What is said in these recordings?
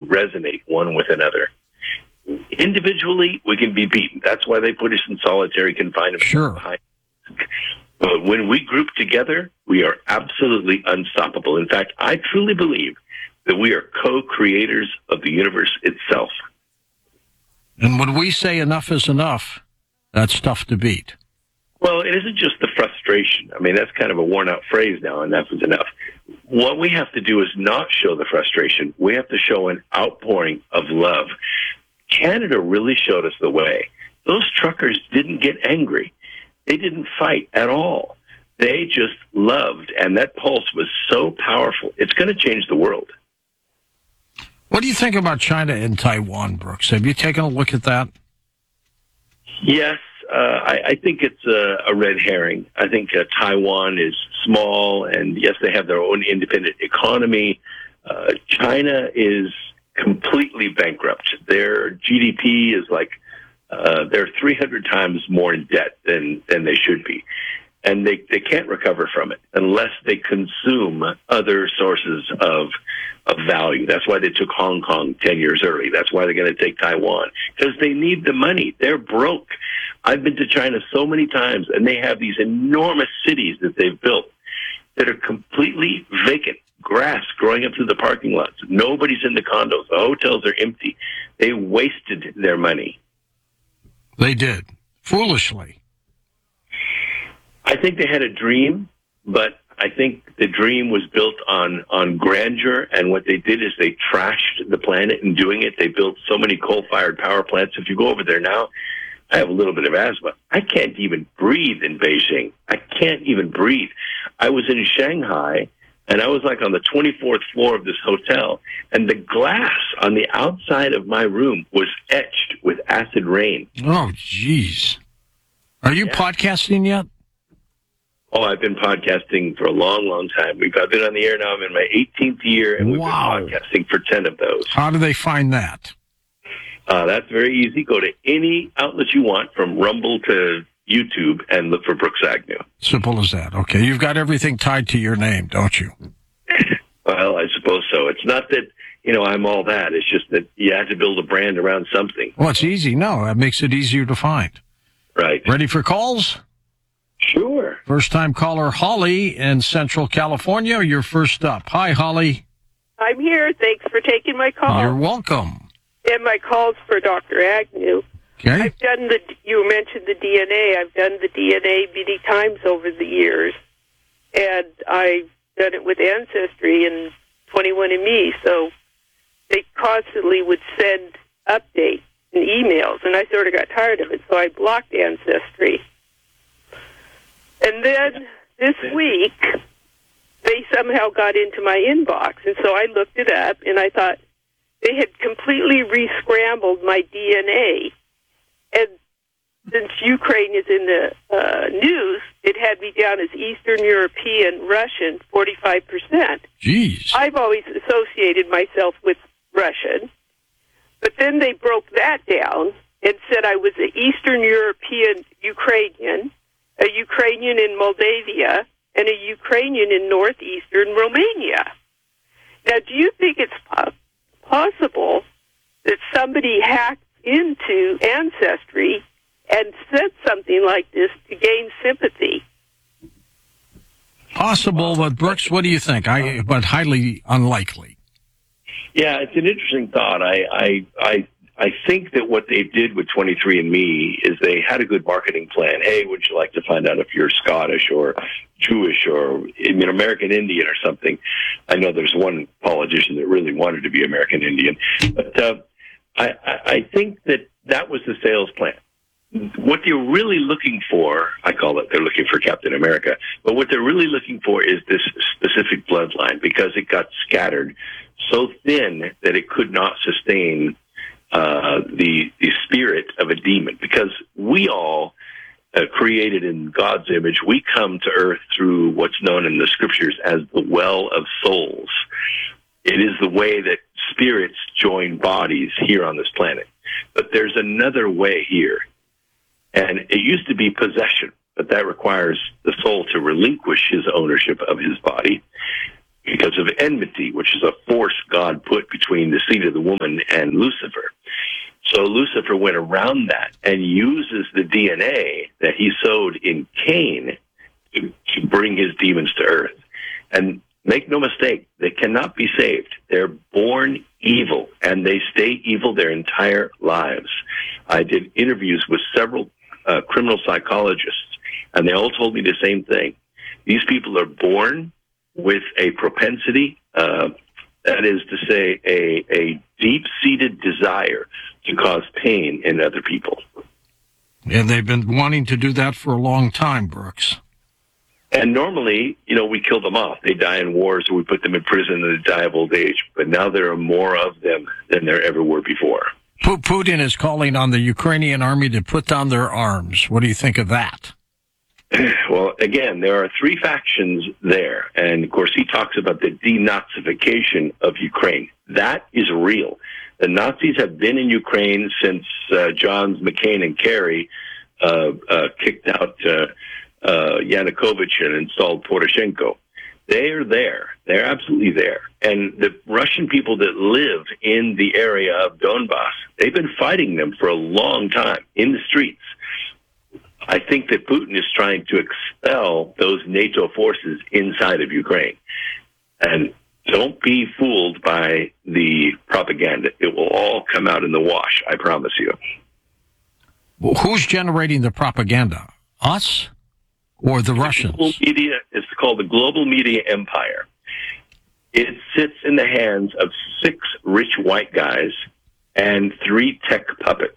resonate one with another. Individually, we can be beaten. That's why they put us in solitary confinement. Sure. But when we group together, we are absolutely unstoppable. In fact, I truly believe that we are co-creators of the universe itself. And when we say enough is enough, that's tough to beat. Well, it isn't just the frustration. I mean, that's kind of a worn-out phrase now, enough is enough. What we have to do is not show the frustration. We have to show an outpouring of love. Canada really showed us the way. Those truckers didn't get angry. They didn't fight at all. They just loved, and that pulse was so powerful. It's going to change the world. What do you think about China and Taiwan, Brooks? Have you taken a look at that? Yes, I think it's a red herring. I think Taiwan is small, and yes, they have their own independent economy. China is completely bankrupt. Their GDP is like they're 300 times more in debt than they should be. And they can't recover from it unless they consume other sources of value. That's why they took Hong Kong 10 years early. That's why they're going to take Taiwan, because they need the money. They're broke. I've been to China so many times, and they have these enormous cities that they've built that are completely vacant. Grass growing up through the parking lots. Nobody's in the condos. The hotels are empty. They wasted their money. They did. Foolishly. I think they had a dream, but I think the dream was built on grandeur, and what they did is they trashed the planet in doing it. They built so many coal-fired power plants. If you go over there now, I have a little bit of asthma. I can't even breathe in Beijing. I can't even breathe. I was in Shanghai, and I was like on the 24th floor of this hotel, and the glass on the outside of my room was etched with acid rain. Oh, jeez. Are you podcasting yet? Oh, I've been podcasting for a long, long time. I've been on the air now. I'm in my 18th year, and we've been podcasting for 10 of those. How do they find that? That's very easy. Go to any outlet you want, from Rumble to YouTube, and look for Brooks Agnew. Simple as that. Okay, you've got everything tied to your name, don't you? Well, I suppose so. It's not that, I'm all that. It's just that you have to build a brand around something. Well, it's easy. No, that makes it easier to find. Right. Ready for calls? Sure. First-time caller Holly in Central California. You're first up. Hi, Holly. I'm here. Thanks for taking my call. You're welcome. And my call's for Dr. Agnew. Okay. I've done you mentioned the DNA. I've done the DNA many times over the years. And I've done it with Ancestry and 21andMe. So they constantly would send updates and emails, and I sort of got tired of it. So I blocked Ancestry. And then this week, they somehow got into my inbox, and so I looked it up, and I thought they had completely re-scrambled my DNA. And since Ukraine is in the news, it had me down as Eastern European Russian, 45%. Jeez. I've always associated myself with Russian, but then they broke that down and said I was an Eastern European Ukrainian, a Ukrainian in Moldavia, and a Ukrainian in northeastern Romania. Now, do you think it's possible that somebody hacked into Ancestry and said something like this to gain sympathy? Possible, but Brooks, what do you think? But highly unlikely. Yeah, it's an interesting thought. I think that what they did with 23andMe is they had a good marketing plan. Hey, would you like to find out if you're Scottish or Jewish or American Indian or something? I know there's one politician that really wanted to be American Indian. But I think that was the sales plan. What they're really looking for, I call it, they're looking for Captain America, but what they're really looking for is this specific bloodline, because it got scattered so thin that it could not sustain the spirit of a demon, because we all created in God's image, we come to earth through what's known in the scriptures as the well of souls. It is the way that spirits join bodies here on this planet. But there's another way here. And it used to be possession, but that requires the soul to relinquish his ownership of his body. because of enmity, which is a force God put between the seed of the woman and Lucifer. So Lucifer went around that and uses the DNA that he sowed in Cain to bring his demons to earth. And make no mistake, they cannot be saved. They're born evil, and they stay evil their entire lives. I did interviews with several criminal psychologists, and they all told me the same thing. These people are born with a propensity, that is to say, a deep-seated desire to cause pain in other people. And they've been wanting to do that for a long time, Brooks. And normally, we kill them off. They die in wars, or we put them in prison and they die of old age. But now there are more of them than there ever were before. Putin is calling on the Ukrainian army to put down their arms. What do you think of that? Well, again, there are three factions there. And, of course, he talks about the denazification of Ukraine. That is real. The Nazis have been in Ukraine since John McCain and Kerry kicked out Yanukovych and installed Poroshenko. They are there. They're absolutely there. And the Russian people that live in the area of Donbass, they've been fighting them for a long time in the streets. I think that Putin is trying to expel those NATO forces inside of Ukraine. And don't be fooled by the propaganda. It will all come out in the wash, I promise you. Well, who's generating the propaganda? Us or the Russians? Media is called the global media empire. It sits in the hands of 6 rich white guys and 3 tech puppets.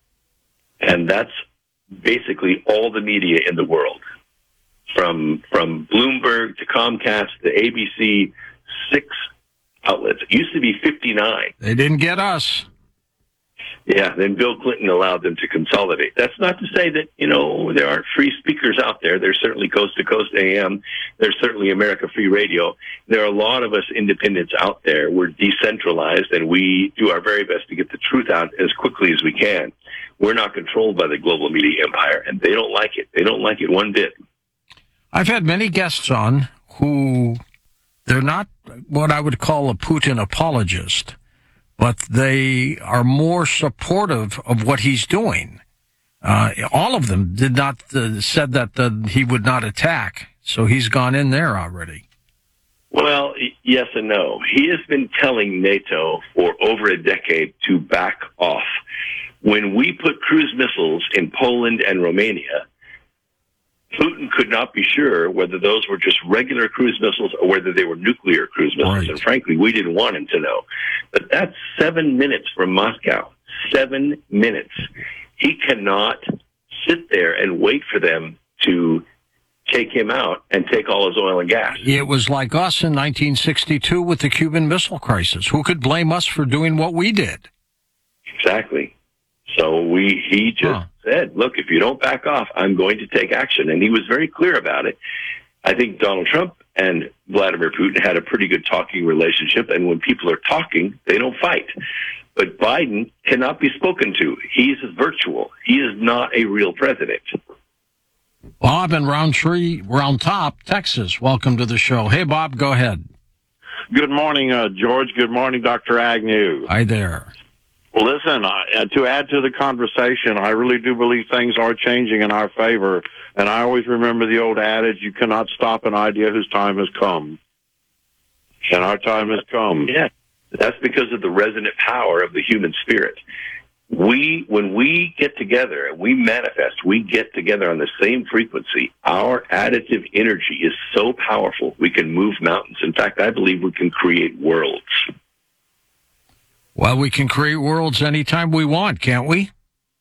And that's basically all the media in the world. From Bloomberg to Comcast to ABC, 6 outlets. It used to be 59. They didn't get us. Yeah, then Bill Clinton allowed them to consolidate. That's not to say that, there aren't free speakers out there. There's certainly Coast to Coast AM. There's certainly America Free Radio. There are a lot of us independents out there. We're decentralized, and we do our very best to get the truth out as quickly as we can. We're not controlled by the global media empire, and they don't like it. They don't like it one bit. I've had many guests on who, they're not what I would call a Putin apologist, but they are more supportive of what he's doing. All of them did not said that he would not attack, so he's gone in there already. Well, yes and no. He has been telling NATO for over a decade to back off. When we put cruise missiles in Poland and Romania, Putin could not be sure whether those were just regular cruise missiles or whether they were nuclear cruise missiles. Right. And frankly, we didn't want him to know. But that's 7 minutes from Moscow. 7 minutes. He cannot sit there and wait for them to take him out and take all his oil and gas. It was like us in 1962 with the Cuban Missile Crisis. Who could blame us for doing what we did? Exactly. So he just said, look, if you don't back off, I'm going to take action. And he was very clear about it. I think Donald Trump and Vladimir Putin had a pretty good talking relationship. And when people are talking, they don't fight. But Biden cannot be spoken to. He's virtual. He is not a real president. Bob in Round Top, Texas. Welcome to the show. Hey, Bob, go ahead. Good morning, George. Good morning, Dr. Agnew. Hi there. Well, listen, to add to the conversation, I really do believe things are changing in our favor. And I always remember the old adage, you cannot stop an idea whose time has come. And our time has come. Yeah, that's because of the resonant power of the human spirit. When we get together and we manifest, we get together on the same frequency. Our additive energy is so powerful, we can move mountains. In fact, I believe we can create worlds. Well, we can create worlds anytime we want, can't we?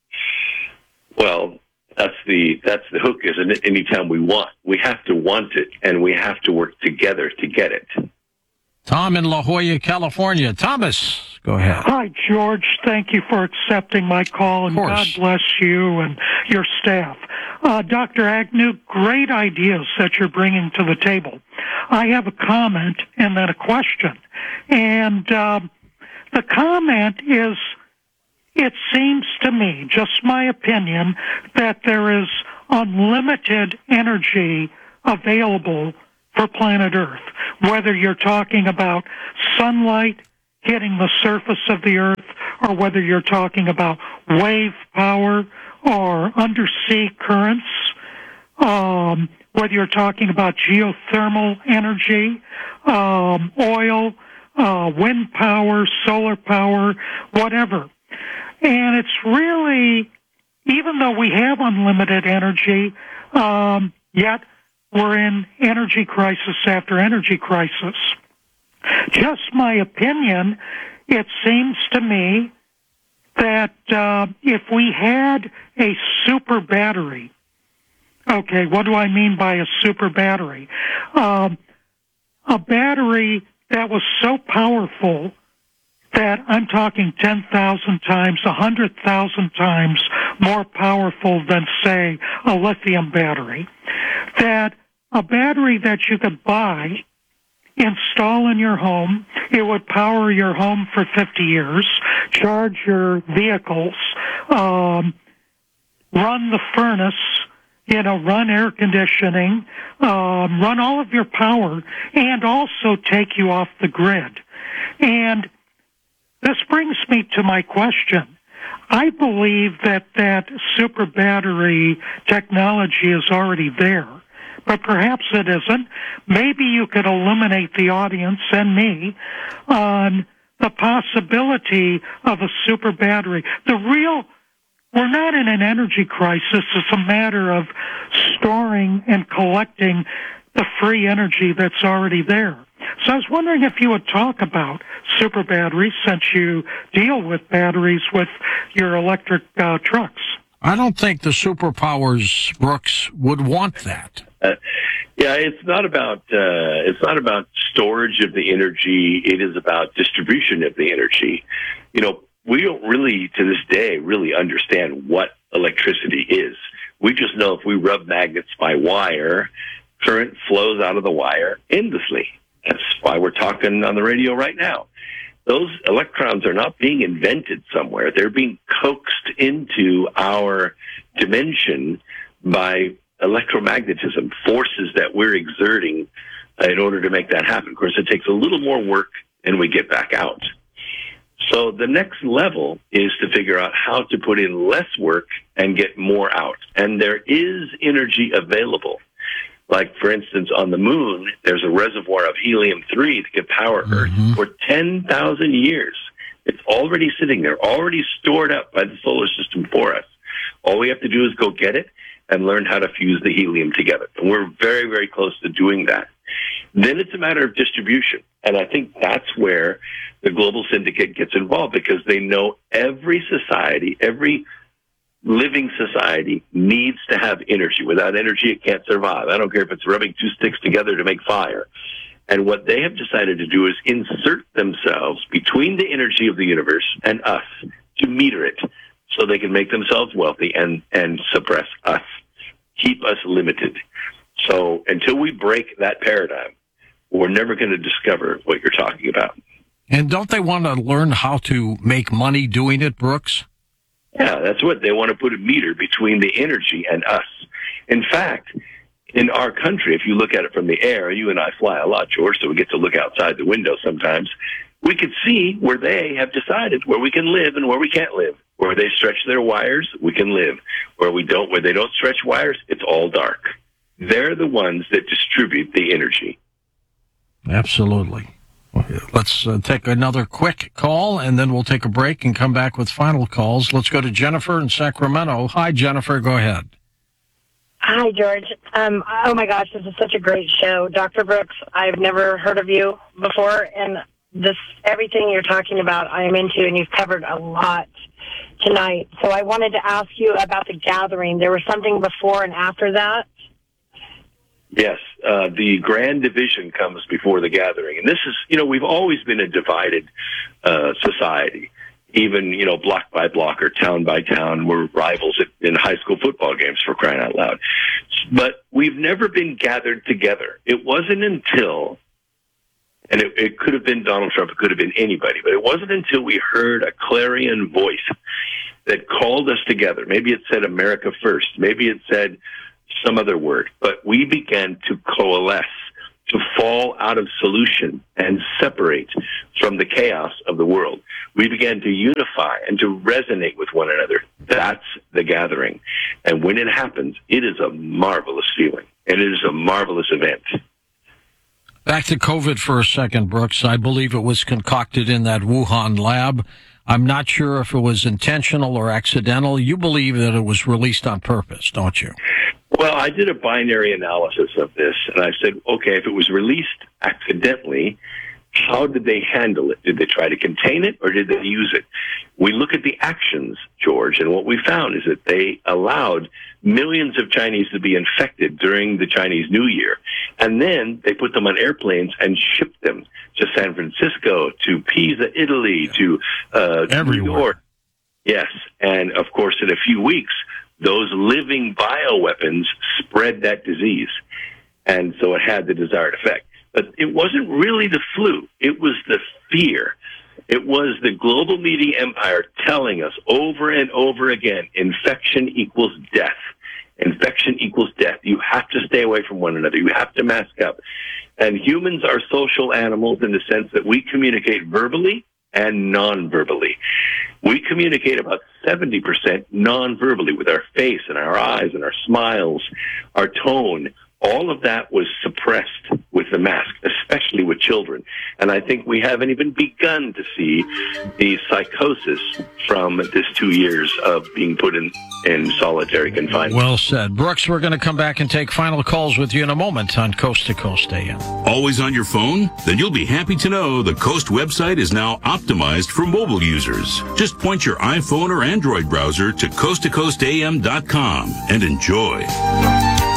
Well, that's the hook, isn't it? Anytime we want. We have to want it, and we have to work together to get it. Tom in La Jolla, California. Thomas, go ahead. Hi, George. Thank you for accepting my call, and God bless you and your staff. Dr. Agnew, great ideas that you're bringing to the table. I have a comment and then a question. And the comment is, it seems to me, just my opinion, that there is unlimited energy available for planet Earth, whether you're talking about sunlight hitting the surface of the Earth, or whether you're talking about wave power or undersea currents, whether you're talking about geothermal energy, oil, wind power, solar power, whatever. And it's really, even though we have unlimited energy, yet we're in energy crisis after energy crisis. Just my opinion, it seems to me that if we had a super battery, okay, what do I mean by a super battery? A battery that was so powerful that I'm talking 10,000 times, 100,000 times more powerful than, say, a lithium battery, that a battery that you could buy, install in your home, it would power your home for 50 years, charge your vehicles, run the furnace, run air conditioning, run all of your power, and also take you off the grid. And this brings me to my question. I believe that super battery technology is already there, but perhaps it isn't. Maybe you could illuminate the audience and me on the possibility of a super battery. We're not in an energy crisis. It's a matter of storing and collecting the free energy that's already there. So I was wondering if you would talk about super batteries, since you deal with batteries with your electric trucks. I don't think the superpowers, Brooks, would want that. Yeah, it's not about storage of the energy. It is about distribution of the energy. We don't really, to this day, really understand what electricity is. We just know if we rub magnets by wire, current flows out of the wire endlessly. That's why we're talking on the radio right now. Those electrons are not being invented somewhere. They're being coaxed into our dimension by electromagnetism, forces that we're exerting in order to make that happen. Of course, it takes a little more work and we get back out. So the next level is to figure out how to put in less work and get more out. And there is energy available. Like, for instance, on the moon, there's a reservoir of helium-3 that could power Earth for 10,000 years. It's already sitting there, already stored up by the solar system for us. All we have to do is go get it and learn how to fuse the helium together. And we're very, very close to doing that. Then it's a matter of distribution. And I think that's where the Global Syndicate gets involved, because they know every society, every living society needs to have energy. Without energy, it can't survive. I don't care if it's rubbing two sticks together to make fire. And what they have decided to do is insert themselves between the energy of the universe and us to meter it so they can make themselves wealthy and suppress us, keep us limited. So until we break that paradigm, we're never going to discover what you're talking about. And don't they want to learn how to make money doing it, Brooks? Yeah, that's what they want, to put a meter between the energy and us. In fact, in our country, if you look at it from the air, you and I fly a lot, George, so we get to look outside the window sometimes, we could see where they have decided where we can live and where we can't live. Where they stretch their wires, we can live. Where they don't stretch wires, it's all dark. They're the ones that distribute the energy. Absolutely. Let's take another quick call, and then we'll take a break and come back with final calls. Let's go to Jennifer in Sacramento. Hi, Jennifer. Go ahead. Hi, George. Oh, my gosh, this is such a great show. Dr. Brooks, I've never heard of you before, and everything you're talking about I am into, and you've covered a lot tonight. So I wanted to ask you about the gathering. There was something before and after that? Yes, the grand division comes before the gathering. And this is, we've always been a divided society, even, block by block or town by town. We're rivals in high school football games, for crying out loud. But we've never been gathered together. It wasn't until, and it could have been Donald Trump, it could have been anybody, but it wasn't until we heard a clarion voice that called us together. Maybe it said America first. Maybe it said some other word, but we began to coalesce to fall out of solution and separate from the chaos of the world. We began to unify and to resonate with one another. That's the gathering. And when it happens, it is a marvelous feeling, and it is a marvelous event. Back to COVID for a second, Brooks. I believe it was concocted in that Wuhan lab. I'm not sure if it was intentional or accidental. You believe that it was released on purpose, don't you? Well, I did a binary analysis of this, and I said, okay, if it was released accidentally, how did they handle it? Did they try to contain it, or did they use it? We look at the actions, George, and what we found is that they allowed millions of Chinese to be infected during the Chinese New Year, and then they put them on airplanes and shipped them to San Francisco, to Pisa, Italy, to New York. Yes, and of course, in a few weeks, those living bioweapons spread that disease, and so it had the desired effect. But it wasn't really the flu. It was the fear. It was the global media empire telling us over and over again, infection equals death. Infection equals death. You have to stay away from one another. You have to mask up. And humans are social animals in the sense that we communicate verbally and non-verbally. We communicate about 70% non-verbally with our face and our eyes and our smiles, our tone. All of that was suppressed with the mask, especially with children. And I think we haven't even begun to see the psychosis from this 2 years of being put in solitary confinement. Well said. Brooks, we're going to come back and take final calls with you in a moment on Coast to Coast AM. Always on your phone? Then you'll be happy to know the Coast website is now optimized for mobile users. Just point your iPhone or Android browser to coasttocoastam.com and enjoy.